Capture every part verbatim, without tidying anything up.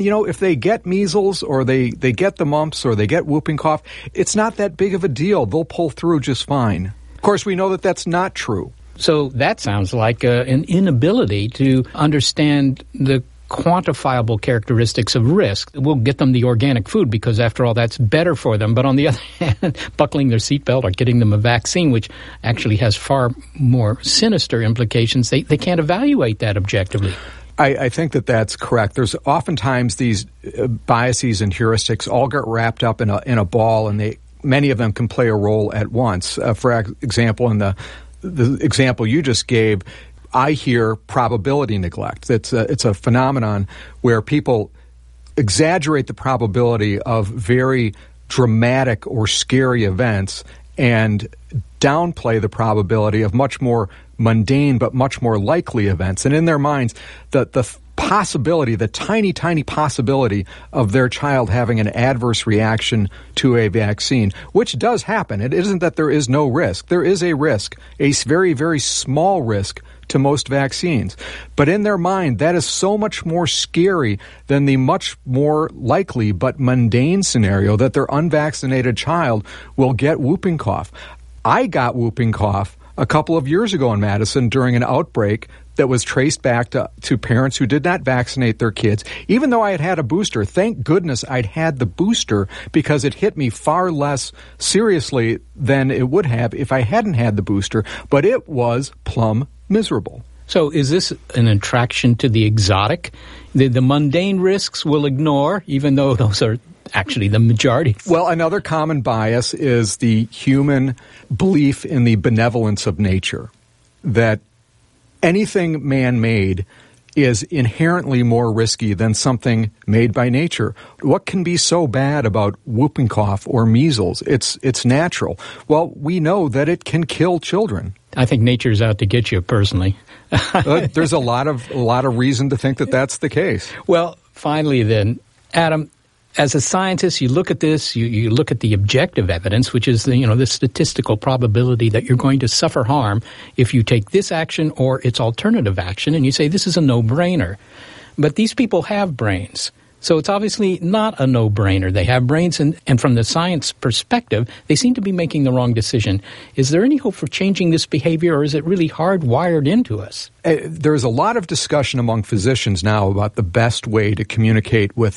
You know, if they get measles or they, they get the mumps or they get whooping cough, it's not that big of a deal. They'll pull through just fine. Of course, we know that that's not true. So that sounds like uh, an inability to understand the quantifiable characteristics of risk. We'll get them the organic food because, after all, that's better for them. But on the other hand, buckling their seatbelt or getting them a vaccine, which actually has far more sinister implications, they, they can't evaluate that objectively. I, I think that that's correct. There's oftentimes these uh, biases and heuristics all get wrapped up in a in a ball, and they many of them can play a role at once. Uh, for example, in the the example you just gave, I hear probability neglect. It's a, it's a phenomenon where people exaggerate the probability of very dramatic or scary events and downplay the probability of much more mundane but much more likely events. And in their minds, the, the possibility, the tiny, tiny possibility of their child having an adverse reaction to a vaccine, which does happen. It isn't that there is no risk. There is a risk, a very, very small risk to most vaccines. But in their mind, that is so much more scary than the much more likely but mundane scenario that their unvaccinated child will get whooping cough. I got whooping cough a couple of years ago in Madison during an outbreak that was traced back to, to parents who did not vaccinate their kids. Even though I had had a booster, thank goodness I'd had the booster because it hit me far less seriously than it would have if I hadn't had the booster. But it was plumb miserable. So is this an attraction to the exotic? The, the mundane risks we'll ignore, even though those are actually the majority. Well, another common bias is the human belief in the benevolence of nature, that anything man-made is inherently more risky than something made by nature. What can be so bad about whooping cough or measles? It's it's natural. Well, we know that it can kill children. I think nature's out to get you personally. uh, there's a lot of a lot of reason to think that that's the case. Well, finally then, Adam, as a scientist, you look at this, you, you look at the objective evidence, which is the, you know, the statistical probability that you're going to suffer harm if you take this action or its alternative action, and you say this is a no-brainer. But these people have brains. So it's obviously not a no-brainer. They have brains, and, and from the science perspective, they seem to be making the wrong decision. Is there any hope for changing this behavior, or is it really hardwired into us? Uh, there's a lot of discussion among physicians now about the best way to communicate with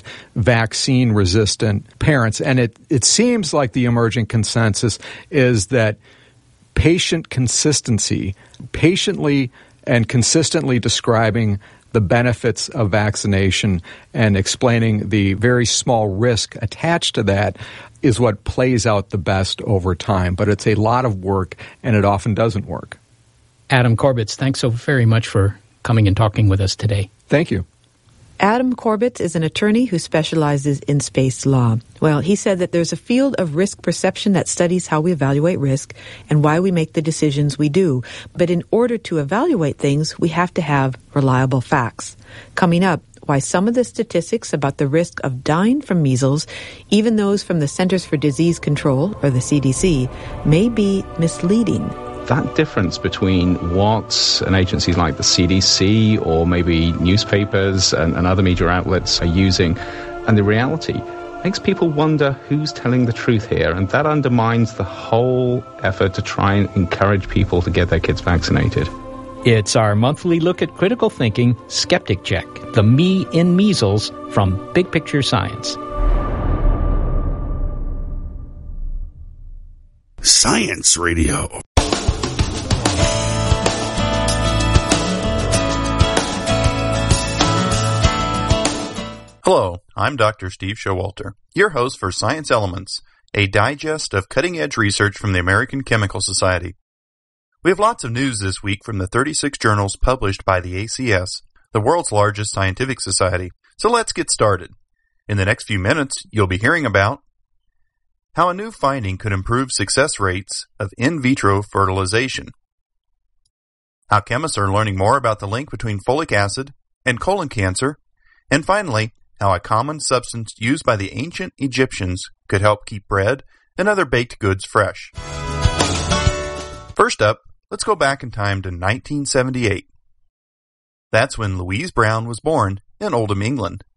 vaccine-resistant parents, and it, it seems like the emerging consensus is that patient consistency, patiently and consistently describing the benefits of vaccination and explaining the very small risk attached to that is what plays out the best over time. But it's a lot of work, and it often doesn't work. Adam Corbett, thanks so very much for coming and talking with us today. Thank you. Adam Corbett is an attorney who specializes in space law. Well, he said that there's a field of risk perception that studies how we evaluate risk and why we make the decisions we do. But in order to evaluate things, we have to have reliable facts. Coming up, why some of the statistics about the risk of dying from measles, even those from the Centers for Disease Control, or the C D C, may be misleading. That difference between what an agency like the C D C or maybe newspapers and, and other media outlets are using and the reality makes people wonder who's telling the truth here, and that undermines the whole effort to try and encourage people to get their kids vaccinated. It's our monthly look at critical thinking, Skeptic Check, the Me in Measles from Big Picture Science. Science Radio. Hello, I'm Doctor Steve Showalter, your host for Science Elements, a digest of cutting-edge research from the American Chemical Society. We have lots of news this week from the thirty-six journals published by the A C S, the world's largest scientific society. So let's get started. In the next few minutes, you'll be hearing about how a new finding could improve success rates of in vitro fertilization, how chemists are learning more about the link between folic acid and colon cancer, and finally, how a common substance used by the ancient Egyptians could help keep bread and other baked goods fresh. First up, let's go back in time to nineteen seventy-eight. That's when Louise Brown was born in Oldham, England.